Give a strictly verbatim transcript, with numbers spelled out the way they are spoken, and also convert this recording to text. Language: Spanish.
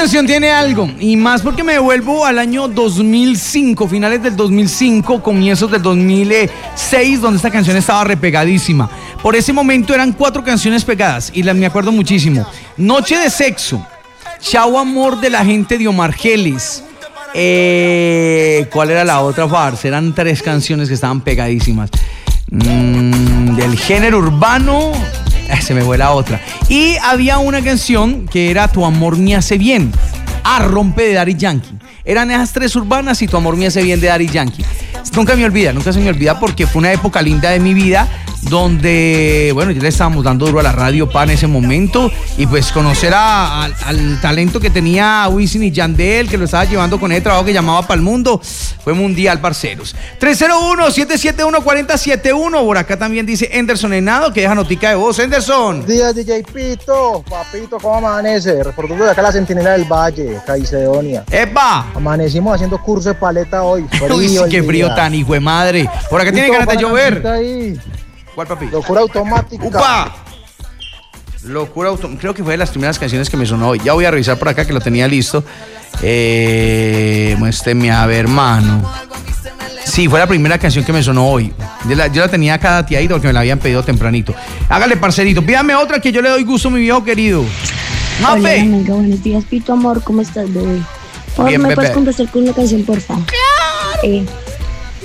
canción tiene algo, y más porque me devuelvo al año dos mil cinco, finales del dos mil cinco, comienzos del dos mil seis, donde esta canción estaba repegadísima. Por ese momento eran cuatro canciones pegadas, y las me acuerdo muchísimo. Noche de sexo, Chao amor de la gente de Omar Geles. Eh, ¿Cuál era la otra, farsa? Eran tres canciones que estaban pegadísimas. Mm, del género urbano... Se me fue la otra. Y había una canción que era Tu amor me hace bien. Ah, Rompe de Daddy Yankee. Eran esas tres urbanas y Tu amor me hace bien de Daddy Yankee. Nunca me olvida, nunca se me olvida porque fue una época linda de mi vida donde, bueno, ya le estábamos dando duro a la radio pa en ese momento y pues conocer a, a, al talento que tenía Wisin y Yandel, que lo estaba llevando con ese trabajo que llamaba Pa'l Mundo, fue mundial, parceros. tres cero uno, siete siete uno, cuatro cero siete uno, por acá también dice Anderson Henado, que deja notica de voz. Anderson. Buenos días, D J Pito, papito, ¿cómo amanece? Reportando de acá la Centinela del Valle, Caicedonia. ¡Epa! Amanecimos haciendo curso de paleta hoy. Frío. Uy, sí, qué frío tan hijo de madre. Por acá tiene ganas de llover. Ahí. ¿Cuál, papi? Locura automática. ¡Upa! Locura automática. Creo que fue de las primeras canciones que me sonó hoy. Ya voy a revisar por acá que lo tenía listo. Eh, muéstreme a ver, hermano. Sí, fue la primera canción que me sonó hoy. Yo la, yo la tenía acá dateadita porque me la habían pedido tempranito. Hágale, parcerito. Pídame otra que yo le doy gusto a mi viejo querido. Hola, amiga. Buenos días, Pito, amor. ¿Cómo estás, bebé? Por favor, ¿me puedes contestar con una canción, por favor? ¡Claro! Eh...